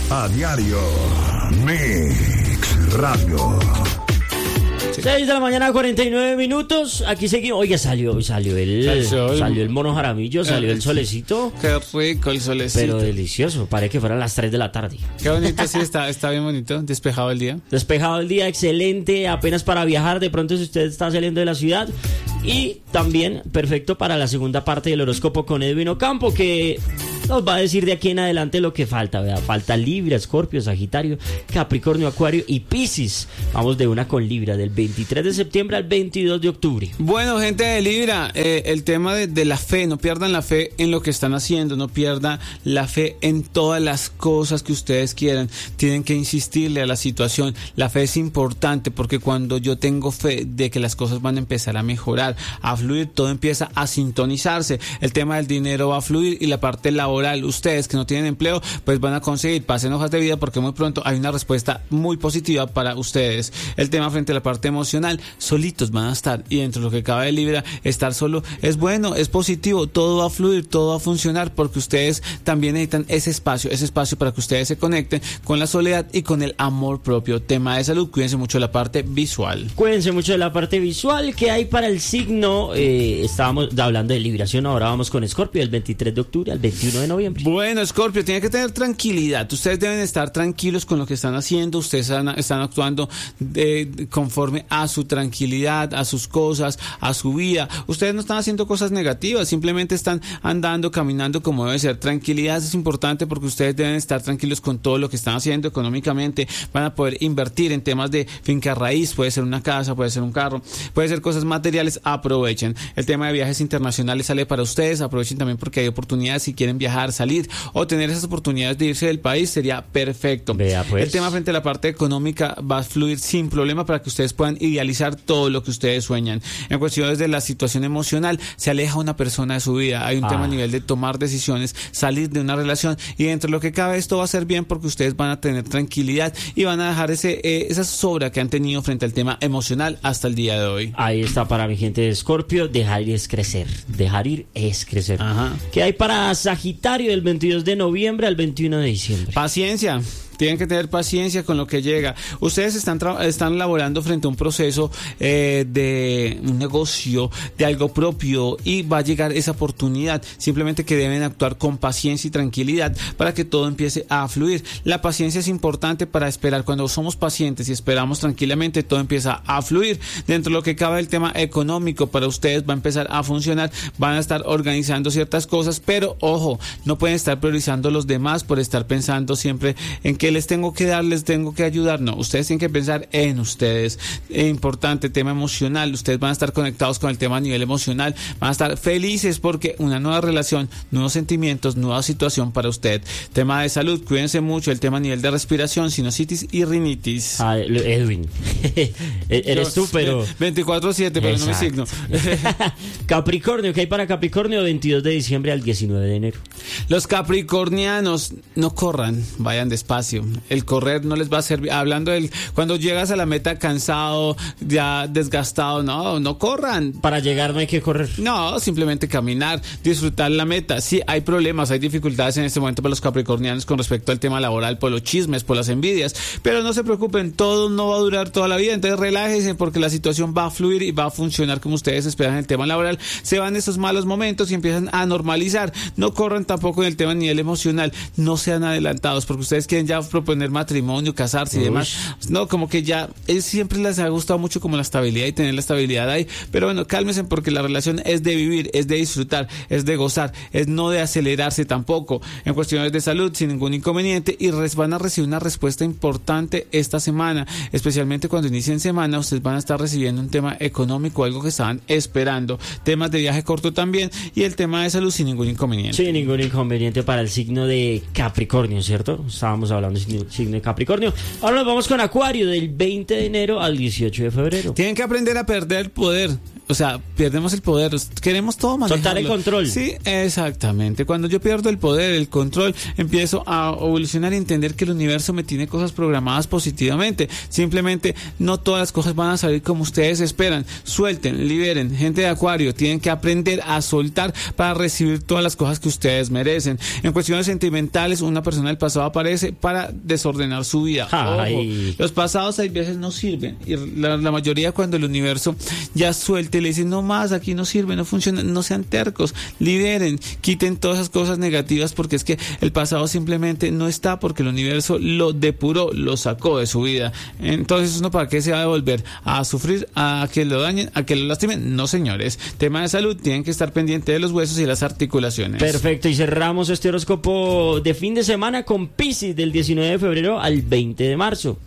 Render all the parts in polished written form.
A diario. Mix Radio. 6 de la mañana, 49 minutos. Aquí seguimos. Oiga, salió el mono Jaramillo, salió el solecito. Qué rico el solecito. Pero delicioso, parece que fueran las 3 de la tarde. Qué bonito, sí, está bien bonito. Despejado el día. Despejado el día, excelente, apenas para viajar. De pronto, si usted está saliendo de la ciudad. Y también perfecto para la segunda parte del horóscopo con Edwin Ocampo, que nos va a decir de aquí en adelante lo que falta, ¿verdad? Falta Libra, Escorpio, Sagitario, Capricornio, Acuario y Piscis. Vamos de una con Libra, del 23 de septiembre al 22 de octubre. Bueno, gente de Libra, el tema de la fe, no pierdan la fe en lo que están haciendo, no pierdan la fe en todas las cosas que ustedes quieran. Tienen que insistirle a la situación. La fe es importante porque cuando yo tengo fe de que las cosas van a empezar a mejorar, a fluir, todo empieza a sintonizarse. El tema del dinero va a fluir y la parte laboral, ustedes que no tienen empleo, pues van a conseguir, pasen hojas de vida porque muy pronto hay una respuesta muy positiva para ustedes. El tema frente a la parte emocional, solitos van a estar, y dentro de lo que cabe de Libra, estar solo es bueno, es positivo, todo va a fluir, todo va a funcionar porque ustedes también necesitan ese espacio para que ustedes se conecten con la soledad y con el amor propio. Tema de salud, cuídense mucho de la parte visual. Cuídense mucho de la parte visual que hay para el signo. Estábamos hablando de liberación, ahora vamos con Escorpio, del 23 de octubre al 21 de noviembre. Bueno, Escorpio, tiene que tener tranquilidad. Ustedes deben estar tranquilos con lo que están haciendo. Ustedes están actuando conforme a su tranquilidad, a sus cosas, a su vida. Ustedes no están haciendo cosas negativas, simplemente están andando, caminando como debe ser. Tranquilidad es importante porque ustedes deben estar tranquilos con todo lo que están haciendo económicamente. Van a poder invertir en temas de finca raíz, puede ser una casa, puede ser un carro, puede ser cosas materiales. Aprovechen. El tema de viajes internacionales sale para ustedes. Aprovechen también porque hay oportunidades. Si quieren viajar, salir o tener esas oportunidades de irse del país, sería perfecto. Vea, pues. El tema frente a la parte económica va a fluir sin problema para que ustedes puedan idealizar todo lo que ustedes sueñan. En cuestiones de la situación emocional, se aleja una persona de su vida. Hay un tema a nivel de tomar decisiones, salir de una relación, y dentro de lo que cabe esto va a ser bien porque ustedes van a tener tranquilidad y van a dejar esa sobra que han tenido frente al tema emocional hasta el día de hoy. Ahí está para mi gente de Escorpio, dejar ir es crecer. Dejar ir es crecer. Ajá. ¿Qué hay para Sagitario, del 22 de noviembre al 21 de diciembre? Paciencia. Tienen que tener paciencia con lo que llega. Ustedes están laborando frente a un proceso de un negocio, de algo propio, y va a llegar esa oportunidad. Simplemente que deben actuar con paciencia y tranquilidad para que todo empiece a fluir. La paciencia es importante para esperar. Cuando somos pacientes y esperamos tranquilamente, todo empieza a fluir. Dentro de lo que cabe el tema económico, para ustedes va a empezar a funcionar. Van a estar organizando ciertas cosas, pero ojo, no pueden estar priorizando a los demás por estar pensando siempre en que les tengo que dar, les tengo que ayudar. No, ustedes tienen que pensar en ustedes. Es importante, tema emocional. Ustedes van a estar conectados con el tema a nivel emocional. Van a estar felices porque una nueva relación, nuevos sentimientos, nueva situación para usted. Tema de salud, cuídense mucho. El tema a nivel de respiración, sinusitis y rinitis. Edwin. Eres tú, pero 24/7, pero no me signo. Capricornio, ¿qué hay para Capricornio? 22 de diciembre al 19 de enero. Los capricornianos, no corran, vayan despacio. El correr no les va a servir. Hablando cuando llegas a la meta cansado, ya desgastado, no corran. Para llegar no hay que correr. No, simplemente caminar, disfrutar la meta. Sí, hay problemas, hay dificultades en este momento para los capricornianos con respecto al tema laboral, por los chismes, por las envidias, pero no se preocupen, todo no va a durar toda la vida, entonces relájense porque la situación va a fluir y va a funcionar como ustedes esperan en el tema laboral. Se van esos malos momentos y empiezan a normalizar. No corran tampoco en el tema a nivel emocional, no sean adelantados porque ustedes quieren ya proponer matrimonio, casarse y demás. No, como que ya siempre les ha gustado mucho como la estabilidad y tener la estabilidad ahí, pero bueno, cálmense porque la relación es de vivir, es de disfrutar, es de gozar, es no de acelerarse tampoco. En cuestiones de salud, sin ningún inconveniente, y van a recibir una respuesta importante esta semana, especialmente cuando inicien semana. Ustedes van a estar recibiendo un tema económico, algo que estaban esperando, temas de viaje corto también, y el tema de salud sin ningún inconveniente. Sin ningún inconveniente para el signo de Capricornio, ¿cierto? Estábamos hablando del signo de Capricornio. Ahora nos vamos con Acuario, del 20 de enero al 18 de febrero. Tienen que aprender a perder el poder. o sea, perdemos el poder, queremos todo manejarlo. Soltar el control. Sí, exactamente. Cuando yo pierdo el poder, el control, empiezo a evolucionar y entender que el universo me tiene cosas programadas positivamente. Simplemente no todas las cosas van a salir como ustedes esperan. Suelten, liberen. Gente de Acuario, tienen que aprender a soltar para recibir todas las cosas que ustedes merecen. En cuestiones sentimentales, una persona del pasado aparece para desordenar su vida. Ojo, los pasados hay veces no sirven, y la mayoría, cuando el universo ya suelte, le dice no más, aquí no sirve, no funciona, no sean tercos, liberen, quiten todas esas cosas negativas, porque es que el pasado simplemente no está, porque el universo lo depuró, lo sacó de su vida. Entonces uno, ¿para qué se va a volver a sufrir, a que lo dañen, a que lo lastimen? No, señores. Tema de salud, tienen que estar pendientes de los huesos y las articulaciones. Perfecto, y cerramos este horóscopo de fin de semana con Piscis, del 19 de febrero al 20 de marzo.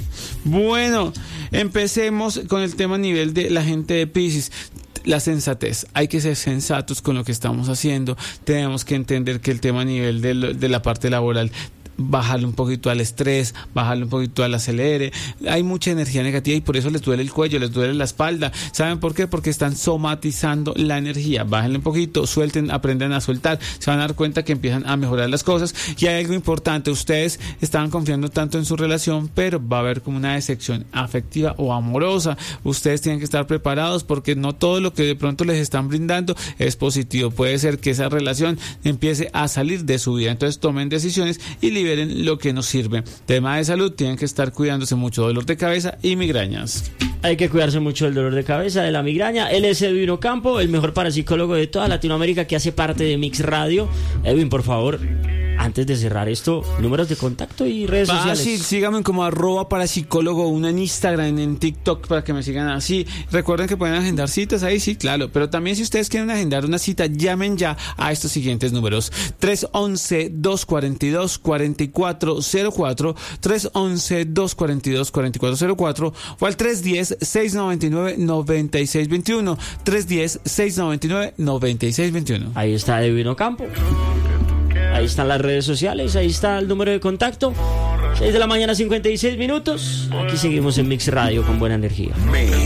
Bueno, empecemos con el tema a nivel de la gente de Piscis. La sensatez, hay que ser sensatos con lo que estamos haciendo. Tenemos que entender que el tema a nivel de la parte laboral, bajarle un poquito al estrés, bajarle un poquito al acelere. Hay mucha energía negativa y por eso les duele el cuello, les duele la espalda. ¿Saben por qué? Porque están somatizando la energía. Bájenle un poquito, suelten, aprendan a soltar. Se van a dar cuenta que empiezan a mejorar las cosas. Y hay algo importante, ustedes estaban confiando tanto en su relación, pero va a haber como una decepción afectiva o amorosa. Ustedes tienen que estar preparados, porque no todo lo que de pronto les están brindando es positivo. Puede ser que esa relación empiece a salir de su vida. Entonces tomen decisiones y liberen lo que nos sirve. Tema de salud, tienen que estar cuidándose mucho, dolor de cabeza y migrañas. Hay que cuidarse mucho del dolor de cabeza, de la migraña. Él es Edwin Ocampo, el mejor parapsicólogo de toda Latinoamérica, que hace parte de Mix Radio. Edwin, por favor, antes de cerrar esto, números de contacto y redes sociales. Sí, síganme como @parapsicólogo1 en Instagram, en TikTok, para que me sigan así. Recuerden que pueden agendar citas ahí, sí, claro. Pero también, si ustedes quieren agendar una cita, llamen ya a estos siguientes números: 311-242-4404, 311-242-4404 o al 310-699-9621, 310-699-9621. Ahí está Edwin Ocampo. Ahí están las redes sociales, ahí está el número de contacto. 6 de la mañana, 56 minutos. Aquí seguimos en Mix Radio con buena energía.